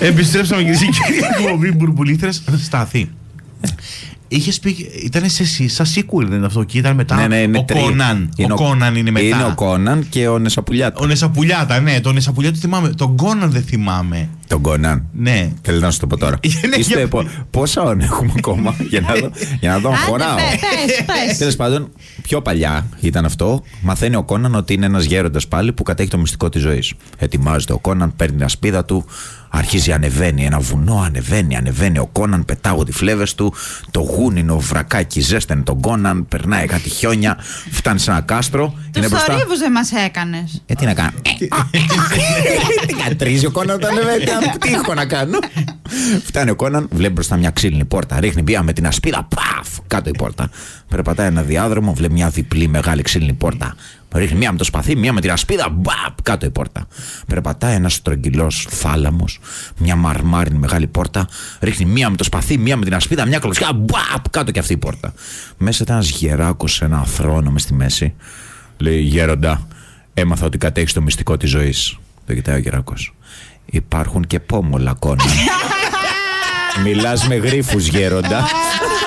Επιστρέψαμε και στην εκπομπή Μπουρμπουλήθρες. Στάθη. Είχες πει, ήταν σαν sequel, δεν είναι αυτό? Και ήταν μετά ο Κόναν. Ο Κόναν είναι μετά. Είναι ο Κόναν και ο Νεσαπουλιάτα. Ο Νεσαπουλιάτα, ναι. Τον Νεσαπουλιάτα θυμάμαι. Τον Κόναν δεν θυμάμαι. Τον Κόναν. Ναι. Θέλω να σου το πω τώρα. Πόσα ώρες έχουμε ακόμα για να τον χωράω. Τέλος πάντων, πιο παλιά ήταν αυτό. Μαθαίνει ο Κόναν ότι είναι ένας γέροντας πάλι που κατέχει το μυστικό της ζωής. Ετοιμάζεται ο Κόναν, παίρνει την ασπίδα του. Αρχίζει, ανεβαίνει ένα βουνό, ανεβαίνει ο Κόναν, πετάγονται οι φλέβες του, το γούνινο βρακάκι ζέστανε τον Κόναν, περνάει κάτι χιόνια, φτάνει σε ένα κάστρο. Τους θορύβους δεν μας έκανες. Τι να κάνω. Τι κατρίζει ο Κόναν όταν ανεβαίνει, τι έχω να κάνω. Φτάνει ο Κόναν, βλέπει μπροστά μια ξύλινη πόρτα, ρίχνει μία με την ασπίδα, παφ, κάτω η πόρτα. Περπατάει ένα διάδρομο, βλέπει μια διπλή μεγάλη ξύλινη πόρτα. Ρίχνει μία με το σπαθί, μία με την ασπίδα, μπαπ, κάτω η πόρτα. Περπατάει ένας στρογγυλός θάλαμος, μια μαρμάρινη μεγάλη πόρτα. Ρίχνει μία με το σπαθί, μία με την ασπίδα, μια κλωτσιά, μπαπ, κάτω και αυτή η πόρτα. Μέσα ήταν ένας γεράκος σε ένα θρόνο μες στη μέση. Λέει: Γέροντα, έμαθα ότι κατέχεις το μυστικό της ζωής. Το κοιτάει ο γεράκος. Υπάρχουν και πόμολα, Κόναν. Μιλάς με γρίφους, γέροντα.